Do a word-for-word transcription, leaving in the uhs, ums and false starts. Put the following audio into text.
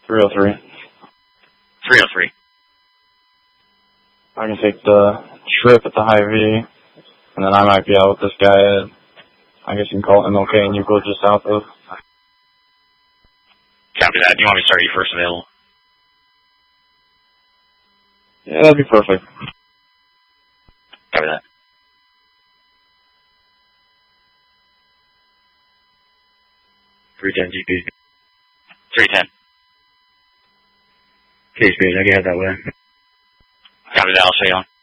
three oh three. three oh three. I can take the trip at the Hy-Vee, and then I might be out with this guy at, I guess you can call it M L K, and you go just south of. Copy that. Do you want me to start you first available? Yeah, that'd be perfect. Copy that. three ten G P. three ten. Case page, I can have that way. Copy that. I'll show you on.